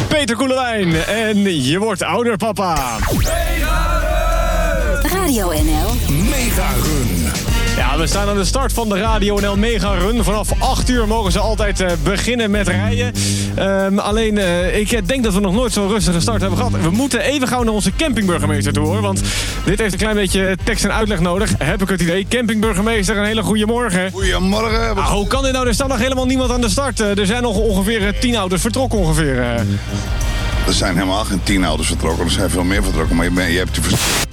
Peter Koelewijn. En je wordt ouder, papa. Radio NL Mega Run. Ja, we staan aan de start van de Radio NL Mega Run. Vanaf 8 uur mogen ze altijd beginnen met rijden. Alleen, ik denk dat we nog nooit zo'n rustige start hebben gehad. We moeten even gauw naar onze campingburgemeester toe, hoor. Want dit heeft een klein beetje tekst en uitleg nodig. Heb ik het idee. Campingburgemeester, een hele goede morgen. Goedemorgen. Hoe kan dit nou? Er staat nog helemaal niemand aan de start. Er zijn nog ongeveer 10 auto's vertrokken ongeveer. Er zijn helemaal geen 10 auto's vertrokken. Er zijn veel meer vertrokken. Maar je hebt die